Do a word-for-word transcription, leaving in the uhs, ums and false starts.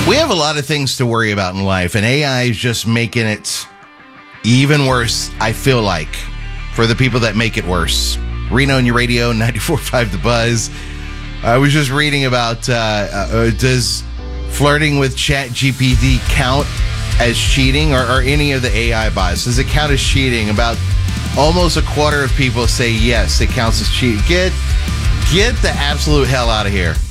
We have a lot of things to worry about in life, and A I is just making it even worse, I feel like, for the people that make it worse. Reno on your radio, ninety-four point five The Buzz. I was just reading about, uh, uh, does flirting with ChatGPT count as cheating, or, or any of the A I bots? Does it count as cheating? About almost a quarter of people say yes, it counts as cheating. Get, get the absolute hell out of here.